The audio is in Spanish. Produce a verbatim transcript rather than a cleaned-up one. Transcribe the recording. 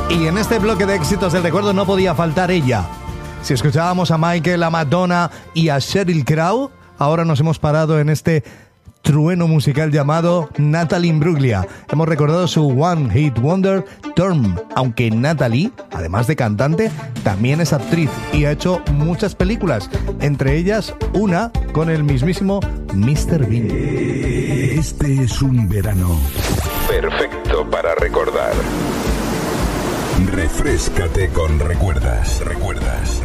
Y en este bloque de éxitos del recuerdo no podía faltar ella. Si escuchábamos a Michael, a Madonna y a Sheryl Crow, ahora nos hemos parado en este trueno musical llamado Natalie Imbruglia. Hemos recordado su One Hit Wonder, Term, aunque Natalie, además de cantante, también es actriz y ha hecho muchas películas, entre ellas una con el mismísimo mister Bean. Este es un verano perfecto para recordar. Refréscate con recuerdas, recuerdas.